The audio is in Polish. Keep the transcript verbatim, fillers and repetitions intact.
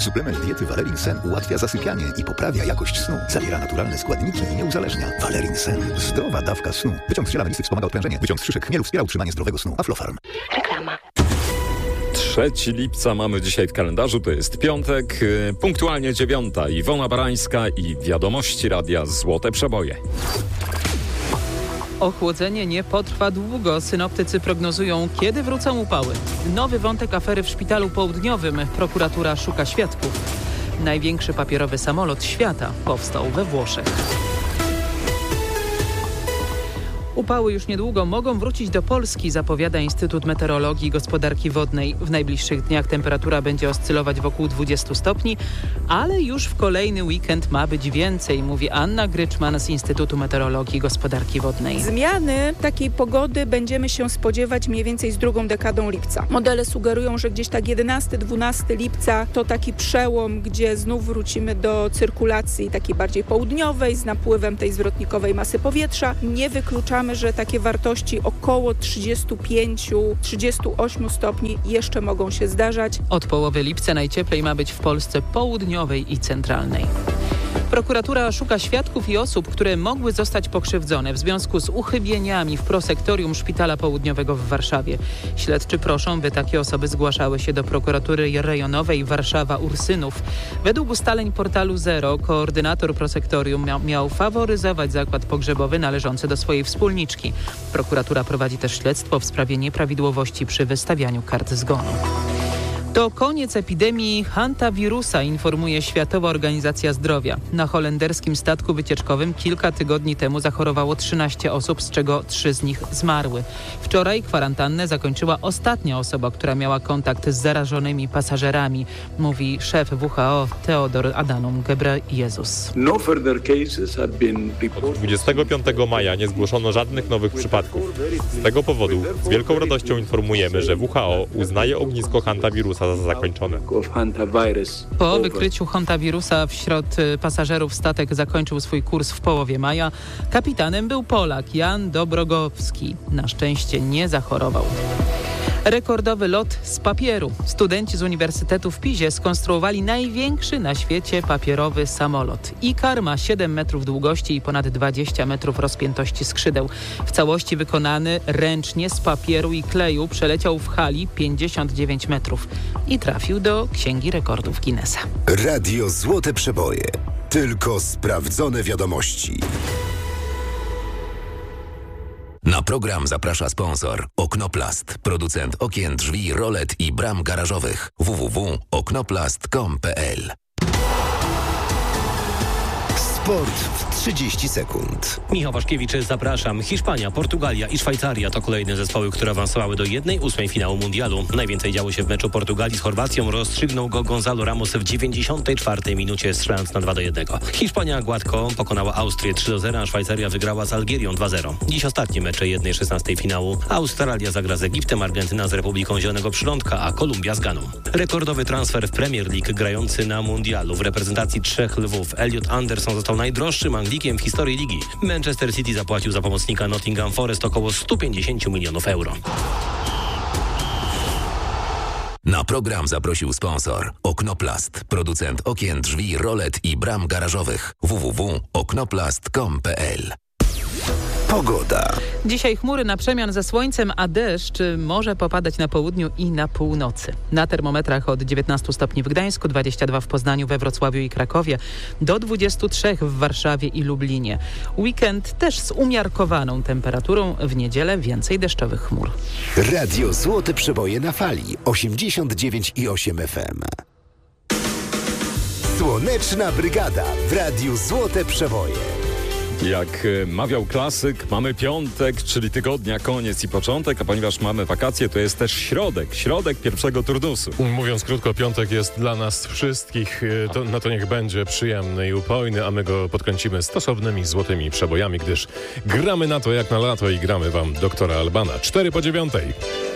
Suplement diety Valerin Sen ułatwia zasypianie i poprawia jakość snu. Zawiera naturalne składniki i nie uzależnia. Valerin Sen. Zdrowa dawka snu. Wyciąg z ziela melisy wspomaga odprężenie. Wyciąg z szyszek chmielu wspiera utrzymanie zdrowego snu. Aflofarm. Reklama. trzeciego lipca mamy dzisiaj w kalendarzu, to jest piątek, punktualnie dziewiąta. Iwona Barańska i wiadomości radia Złote Przeboje. Ochłodzenie nie potrwa długo. Synoptycy prognozują, kiedy wrócą upały. Nowy wątek afery w Szpitalu Południowym. Prokuratura szuka świadków. Największy papierowy samolot świata powstał we Włoszech. Upały już niedługo mogą wrócić do Polski, zapowiada Instytut Meteorologii i Gospodarki Wodnej. W najbliższych dniach temperatura będzie oscylować wokół dwudziestu stopni, ale już w kolejny weekend ma być więcej, mówi Anna Gryczman z Instytutu Meteorologii i Gospodarki Wodnej. Zmiany takiej pogody będziemy się spodziewać mniej więcej z drugą dekadą lipca. Modele sugerują, że gdzieś tak jedenastego dwunastego lipca to taki przełom, gdzie znów wrócimy do cyrkulacji takiej bardziej południowej z napływem tej zwrotnikowej masy powietrza. Nie wykluczamy, że takie wartości około trzydziestu pięciu do trzydziestu ośmiu stopni jeszcze mogą się zdarzać. Od połowy lipca najcieplej ma być w Polsce południowej i centralnej. Prokuratura szuka świadków i osób, które mogły zostać pokrzywdzone w związku z uchybieniami w prosektorium Szpitala Południowego w Warszawie. Śledczy proszą, by takie osoby zgłaszały się do prokuratury rejonowej Warszawa-Ursynów. Według ustaleń portalu Zero koordynator prosektorium miał, miał faworyzować zakład pogrzebowy należący do swojej wspólniczki. Prokuratura prowadzi też śledztwo w sprawie nieprawidłowości przy wystawianiu kart zgonu. To koniec epidemii hantawirusa, informuje Światowa Organizacja Zdrowia. Na holenderskim statku wycieczkowym kilka tygodni temu zachorowało trzynaście osób, z czego trzy z nich zmarły. Wczoraj kwarantannę zakończyła ostatnia osoba, która miała kontakt z zarażonymi pasażerami, mówi szef W H O Teodor Adhanom Ghebreyesus. Od dwudziestego piątego maja nie zgłoszono żadnych nowych przypadków. Z tego powodu z wielką radością informujemy, że W H O uznaje ognisko hantawirusa za zakończone. Po wykryciu hantawirusa wśród pasażerów statek zakończył swój kurs w połowie maja. Kapitanem był Polak Jan Dobrogowski. Na szczęście nie zachorował. Rekordowy lot z papieru. Studenci z Uniwersytetu w Pizie skonstruowali największy na świecie papierowy samolot. Ikar ma siedem metrów długości i ponad dwadzieścia metrów rozpiętości skrzydeł. W całości wykonany ręcznie z papieru i kleju przeleciał w hali pięćdziesiąt dziewięć metrów i trafił do Księgi Rekordów Guinnessa. Radio Złote Przeboje. Tylko sprawdzone wiadomości. Na program zaprasza sponsor Oknoplast, producent okien, drzwi, rolet i bram garażowych. w w w kropka oknoplast kropka com kropka p l. Sport w trzydzieści sekund. Michał Waszkiewicz, zapraszam. Hiszpania, Portugalia i Szwajcaria to kolejne zespoły, które awansowały do jednej ósmej finału mundialu. Najwięcej działo się w meczu Portugalii z Chorwacją. Rozstrzygnął go Gonzalo Ramos w dziewięćdziesiątej czwartej minucie, strzelając na dwa do jednego. Hiszpania gładko pokonała Austrię trzy do zera, a Szwajcaria wygrała z Algierią dwa zero. Dziś ostatnie mecze jednej szesnastej finału. Australia zagra z Egiptem, Argentyna z Republiką Zielonego Przylądka, a Kolumbia z Ganą. Rekordowy transfer w Premier League grający na mundialu w reprezentacji trzech lwów. Elliot Anderson został najdroższym Anglikiem w historii ligi. Manchester City zapłacił za pomocnika Nottingham Forest około sto pięćdziesiąt milionów euro. Na program zaprosił sponsor Oknoplast, producent okien, drzwi, rolet i bram garażowych. w w w kropka oknoplast kropka com kropka p l. Pogoda. Dzisiaj chmury na przemian ze słońcem, a deszcz może popadać na południu i na północy. Na termometrach od dziewiętnastu stopni w Gdańsku, dwudziestu dwóch w Poznaniu, we Wrocławiu i Krakowie, do dwudziestu trzech w Warszawie i Lublinie. Weekend też z umiarkowaną temperaturą, w niedzielę więcej deszczowych chmur. Radio Złote Przeboje na fali osiemdziesiąt dziewięć i osiem F M. Słoneczna Brygada w Radiu Złote Przeboje. Jak mawiał klasyk, mamy piątek, czyli tygodnia, koniec i początek, a ponieważ mamy wakacje, to jest też środek, środek pierwszego turnusu. Mówiąc krótko, piątek jest dla nas wszystkich, to, no to niech będzie przyjemny i upojny, a my go podkręcimy stosownymi złotymi przebojami, gdyż gramy na to jak na lato i gramy wam doktora Albana. Cztery po dziewiątej.